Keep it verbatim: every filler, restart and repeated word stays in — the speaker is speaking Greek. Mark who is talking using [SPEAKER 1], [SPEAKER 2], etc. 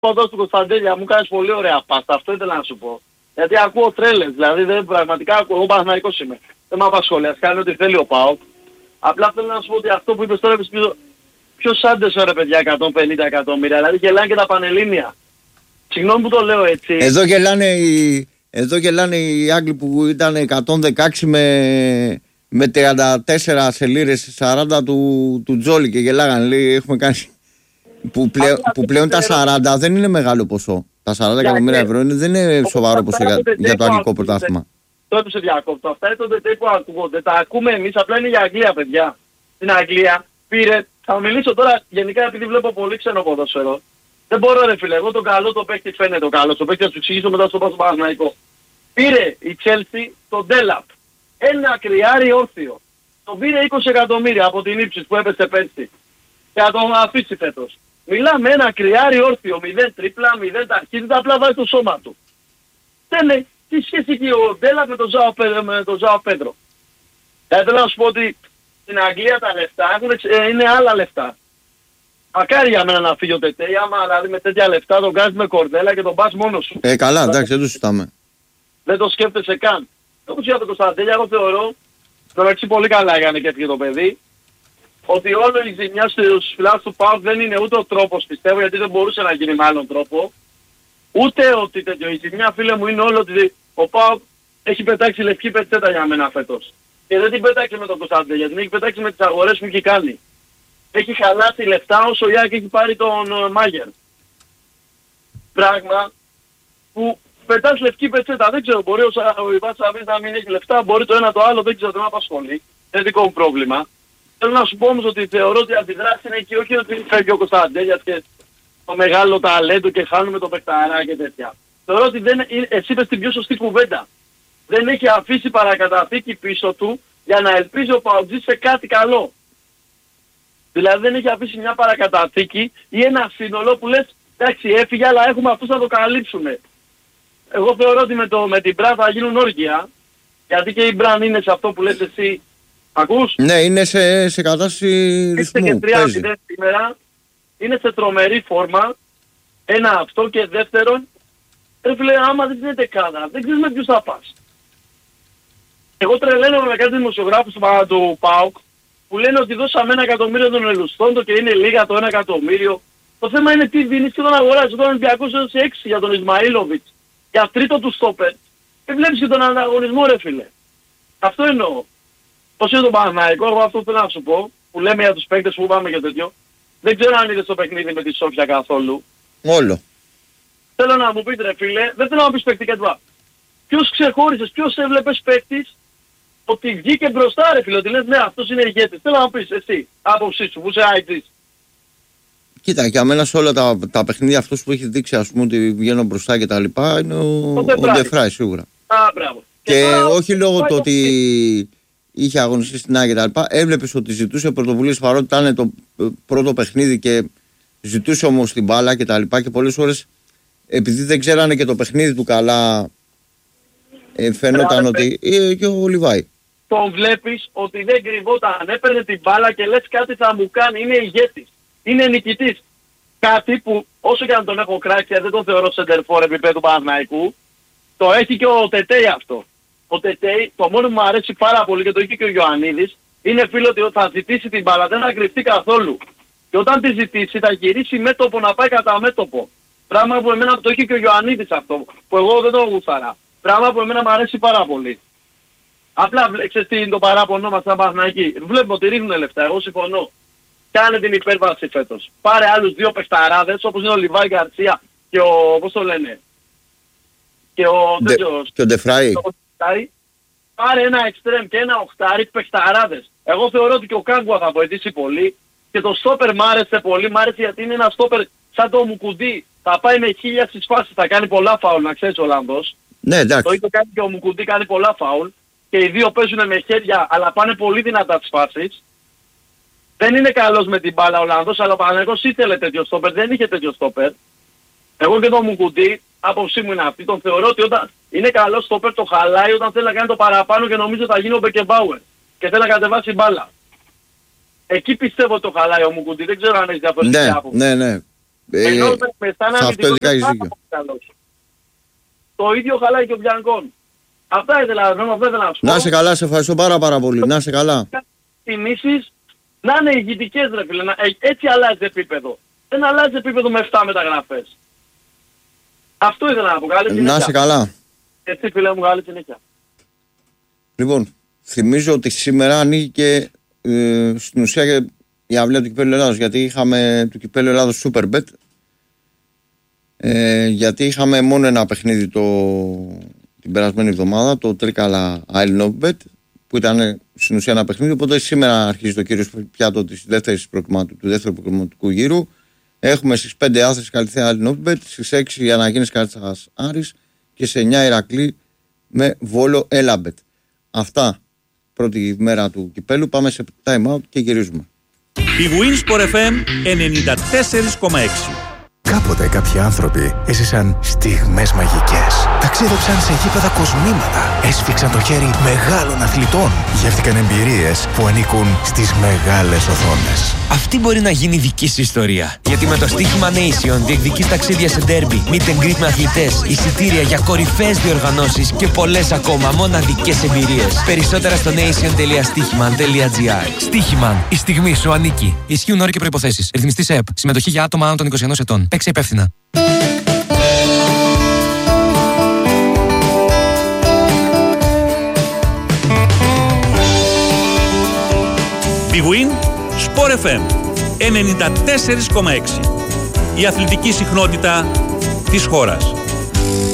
[SPEAKER 1] Ποδός του Κωνσταντέλια μου κάνεις πολύ ωραία πάστα, αυτό ήθελα να σου πω. Γιατί ακούω τρέλες, δηλαδή δεν, πραγματικά ακούω, εγώ Παναθηναϊκός είμαι. Δεν με απασχολεί, ας κάνει ό,τι θέλει ο ΠΑΟΚ. Απλά θέλω να σου πω ότι αυτό που είπες τώρα πίσω, ποιος άντεσε ρε παιδιά εκατόν πενήντα εκατομμύρια, δηλαδή γελάνε και τα Πανελλήνια. Συγγνώμη που το λέω έτσι.
[SPEAKER 2] Εδώ γελάνε οι, εδώ γελάνε οι Άγγλοι που ήταν εκατόν δεκαέξι με, με τριάντα τέσσερα σελίρες σαράντα του, του Τζόλι και γελάγανε, λέει έχουμε κάνει... Που, πλέον, που πλέον τα σαράντα δεν είναι μεγάλο ποσό. Τα σαράντα εκατομμύρια ευρώ είναι, δεν είναι σοβαρό ποσό για, για το αγγλικό πρωτάθλημα.
[SPEAKER 1] Τότε σε διακόπτω. Αυτά είναι το ντετέ που ακούγονται. Τα ακούμε εμείς, απλά είναι για Αγγλία, παιδιά. Στην Αγγλία πήρε. Θα μιλήσω τώρα γενικά επειδή βλέπω πολύ ξένο ποδόσφαιρο. Δεν μπορώ ρε φίλε, εγώ τον καλό το παίκτη φαίνεται το καλό. Το παίκτη θα σου εξηγήσω μετά στο πάσο Παναθηναϊκό. Πήρε η Chelsea τον Ντέλαπ. Ένα κρυάρι όρθιο. Τον πήρε είκοσι εκατομμύρια από την ύψη που έπεσε πέρσι. Και θα τον αφήσει φέτος. Μιλάμε ένα κρυάρι όρθιο, μηδέν τρίπλα, μηδέν ταχύτητα, απλά βάζει το σώμα του. Δεν είναι, τι σχέση έχει ο Ντέλαπ με τον Ζάο, με τον Ζάο Πέντρο. Θα ήθελα να σου πω ότι στην Αγγλία τα λεφτά έχουν, ε, είναι άλλα λεφτά. Μακάρι για μένα να φύγει ο Τετέ, άμα δηλαδή με τέτοια λεφτά τον κάνεις με κορδέλα και τον πας μόνος σου.
[SPEAKER 2] Ε, καλά, εντάξει, δεν το συζητάμε.
[SPEAKER 1] Δεν το σκέφτεσαι καν. Όπως για τον Κωνσταντέλια, εγώ θεωρώ, το μεταξύ πολύ καλά έκανε και έφυγε το παιδί, ότι όλο η ζημιά στους φιλάθλους του ΠΑΟΚ δεν είναι ούτε ο τρόπος, πιστεύω, γιατί δεν μπορούσε να γίνει με άλλον τρόπο, ούτε ότι τέτοιο. Η ζημιά, φίλε μου, είναι όλο ότι ο ΠΑΟΚ έχει πετάξει λευκή πετσέτα για μένα φέτος. Και δεν την πετάξει με τον Κωνσταντέλια, την έχει πετάξει με τις αγορές που έχει κάνει. Έχει χαλάσει λεφτά όσο η Άκη έχει πάρει τον uh, Μάγερ. Πράγμα που πετάς λευκή πετσέτα. Δεν ξέρω, μπορεί ο, ο Ιβάς Σαββίδης να μην έχει λεφτά, μπορεί το ένα το άλλο, δεν ξέρω, δεν με απασχολεί. Είναι δικό μου πρόβλημα. Θέλω να σου πω όμως ότι θεωρώ ότι η αντιδράση είναι εκεί, όχι ότι φεύγει ο Κωνσταντέλιας και το μεγάλο ταλέντο και χάνουμε το παικταρά και τέτοια. Θεωρώ ότι δεν, εσύ είπες την πιο σωστή κουβέντα. Δεν έχει αφήσει παρακαταθήκη πίσω του για να ελπίζει ο Παουτζής σε κάτι καλό. Δηλαδή δεν έχει αφήσει μια παρακαταθήκη ή ένα σύνολο που λες εντάξει έφυγε αλλά έχουμε αυτούς να το καλύψουμε. Εγώ θεωρώ ότι με, το, με την Μπραν θα γίνουν όργια, γιατί και η Μπραν είναι σε αυτό που λες εσύ. Ακούς?
[SPEAKER 2] Ναι, είναι σε, σε κατάσταση ρυθμού.
[SPEAKER 1] Είστε και τρία μηδέν σήμερα, είναι σε τρομερή φόρμα, ένα αυτό και δεύτερον, ρε φίλε άμα δεν είναι δεκάδα, δεν ξέρεις με ποιους θα πας. Εγώ τρελαίνομαι με κάτι δημοσιογράφους του ΠΑΟΚ που λένε ότι δώσαμε ένα εκατομμύριο των Ελουστόντο και είναι λίγα το ένα εκατομμύριο. Το θέμα είναι τι δίνεις και τον αγοράζεις. Όταν ο Ολυμπιακός έδωσε έξι για τον Ισμαήλοβιτς, για τρίτο του στόπερ, και βλέπεις και τον ανταγωνισμό ρε φίλε. Αυτό εννοώ. Πώς είναι το Παναθηναϊκό, εγώ αυτό θέλω να σου πω, που λέμε για τους παίκτες που πάμε και τέτοιο. Δεν ξέρω αν είδες το παιχνίδι με τη Σόφια καθόλου.
[SPEAKER 2] Όλο.
[SPEAKER 1] Θέλω να μου πεις ρε φίλε, δεν θέλω να μου πεις παίκτη και του. Ποιος ξεχώρισες, ποιος έβλεπες παίκτης ότι βγήκε μπροστά ρε φίλε, ότι λες ναι αυτός είναι ηγέτης. Θέλω να μου πεις εσύ, άποψή σου, που είσαι άιτης.
[SPEAKER 2] Κοίτα, για μένα σε όλα τα, τα παιχνίδια αυτός που έχει δείξει ας πούμε ότι βγαίνω μπροστά και τα λοιπά είναι ο, ο Ντεφράι σίγουρα.
[SPEAKER 1] Α, μπράβο.
[SPEAKER 2] Και, και τώρα, όχι λόγω του ότι είχε αγωνιστεί στην Άγια και τα λοιπά, έβλεπες ότι ζητούσε πρωτοβουλίες παρότι ήταν το πρώτο παιχνίδι και ζητούσε όμως την μπάλα και τα λοιπά και πολλές ώρες επειδή δεν ξέρανε και το παιχνίδι του καλά ε, φαινόταν ότι ε, και ο Λιβάη.
[SPEAKER 1] Τον βλέπεις ότι δεν κρυβόταν, έπαιρνε την μπάλα και λες κάτι θα μου κάνει, είναι ηγέτης, είναι νικητής. Κάτι που όσο και αν τον έχω κράξει δεν τον θεωρώ σεντερφόρ επίπεδου Παναθηναϊκού, το έχει και ο Τετέι αυτό. Ο Τετέι, το μόνο που μου αρέσει πάρα πολύ και το είχε και ο Ιωαννίδης, είναι φίλο ότι θα ζητήσει την μπάλα, δεν θα κρυφτεί καθόλου. Και όταν τη ζητήσει θα γυρίσει μέτωπο να πάει κατά μέτωπο. Πράγμα που εμένα το είχε και ο Ιωαννίδης αυτό, που εγώ δεν το γούσταρα. Πράγμα που εμένα μου αρέσει πάρα πολύ. Απλά ξέρεις τι είναι το παράπονο μας σαν Παναθηναϊκοί. Βλέπουμε ότι ρίχνουν λεφτά, εγώ συμφωνώ. Κάνε την υπέρβαση φέτος. Πάρε άλλους δύο παιχταράδες όπως είναι ο Λιβάη Γκαρσία και ο, πώς το λένε, και ο,
[SPEAKER 2] Ντε, και ο Ντεφράι.
[SPEAKER 1] Πάρε ένα εξτρέμ και ένα οχτάρι παιχταράδες. Εγώ θεωρώ ότι και ο Κάγκουα θα βοηθήσει πολύ και το στόπερ μ' άρεσε πολύ. Μ' άρεσε γιατί είναι ένα στόπερ σαν το Μουκουντή. Θα πάει με χίλια στις φάσεις, θα κάνει πολλά φάουλ, να ξέρεις ο Ολλανδός.
[SPEAKER 2] Ναι, εντάξει.
[SPEAKER 1] Το ίδιο κάνει και ο Μουκουντή, κάνει πολλά φάουλ. Και οι δύο παίζουν με χέρια, αλλά πάνε πολύ δυνατά τις φάσεις. Δεν είναι καλός με την μπάλα ο Ολλανδός, αλλά ο Παναθηναϊκός ήθελε τέτοιο στόπερ, δεν είχε τέτοιο στόπερ. Εγώ και το Μουκουντή, άποψή μου είναι αυτή, τον θεωρώ ότι όταν είναι καλός στόπερ το χαλάει όταν θέλει να κάνει το παραπάνω και νομίζω θα γίνει ο Μπεκεμπάουερ και θέλει να κατεβάσει μπάλα. Εκεί πιστεύω το χαλάει ο Μουκουντή, δεν ξέρω αν έχει διαφορετική
[SPEAKER 2] ναι,
[SPEAKER 1] άποψη.
[SPEAKER 2] Ναι, ναι. Ε,
[SPEAKER 1] Ενώ με, με σαν αμυντικός
[SPEAKER 2] έχεις
[SPEAKER 1] είναι
[SPEAKER 2] δίκιο.
[SPEAKER 1] πάρα πολύ καλός. Το ίδιο χαλάει και ο Μπιανκόν. Αυτά ήθελα, να ήθελα να σου πω.
[SPEAKER 2] Να σε καλά, σε ευχαριστώ πάρα πάρα πολύ. Να σε καλά.
[SPEAKER 1] Κινήσεις να είναι ηγητικές ρε φίλε. Να, ε, έτσι αλλάζει επίπεδο. Δεν αλλάζει επίπεδο με επτά μεταγραφές. Αυτό ήθελα να πω. Καλή συνέχεια.
[SPEAKER 2] Να σε καλά.
[SPEAKER 1] Έτσι φίλε μου, καλή συνέχεια.
[SPEAKER 2] Λοιπόν, θυμίζω ότι σήμερα ανοίγει και ε, στην ουσία και η αυλαία του Κυπέλλου Ελλάδος, γιατί είχαμε του Κυπέλλου Ελλάδος Superbet, ε, γιατί είχαμε μόνο ένα παιχνίδι το, την περασμένη εβδομάδα, το Τρίκαλα Isle Novbet, που ήταν στην ουσία ένα παιχνίδι, οπότε σήμερα αρχίζει το κύριο πιάτο της δεύτερης προκριματικού, του δεύτερου προκριματικού γύρου. Έχουμε στις πέντε Άθρης Καλυθέα Isle Novbet, στις έξι η Αναγίνης Κάτσας Άρης και σε εννιά Ηρακλή με Βόλο Έλαμπετ. Αυτά πρώτη μέρα του Κυπέλου. Πάμε σε time out και γυρίζουμε.
[SPEAKER 3] Η Winsport εφ εμ ενενήντα τέσσερα κόμμα έξι.
[SPEAKER 4] Κάποτε κάποιοι άνθρωποι έζησαν στιγμές μαγικές. Ταξίδεψαν σε γήπεδα κοσμήματα. Έσφιξαν το χέρι μεγάλων αθλητών. Γεύτηκαν εμπειρίες που ανήκουν στις μεγάλες οθόνες.
[SPEAKER 5] Αυτή μπορεί να γίνει δική σου ιστορία. Γιατί με το στοίχημα Nation διεκδικείς ταξίδια σε ντέρμπι, meet and greet με αθλητές, εισιτήρια για κορυφαίες διοργανώσεις και πολλές ακόμα μοναδικές εμπειρίες. Περισσότερα στο nation τελεία στοίχημαν τελεία τζι άρ. Στοίχημαν. Η στιγμή σου ανήκει. Ισχύουν όροι και προϋποθέσεις. Ρυθμιστής ΕΕΠ. Συμμετοχή για άτομα άνω των είκοσι ενός ετών. Παίξε υπεύθυνα.
[SPEAKER 3] Big Win Sport εφ εμ ενενήντα τέσσερα κόμμα έξι. Η αθλητική συχνότητα της χώρας.